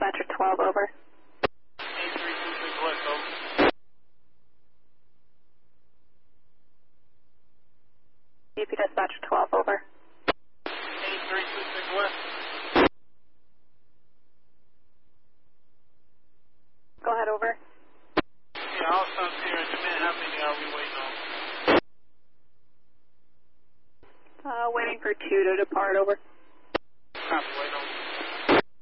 Dispatcher 12, over. 8326 West, over. UP Dispatcher 12, over. 8326 West. Go ahead, over. Yeah, all subs here in Japan. How many are we waiting on? Waiting for 2 to depart, over. Copy, wait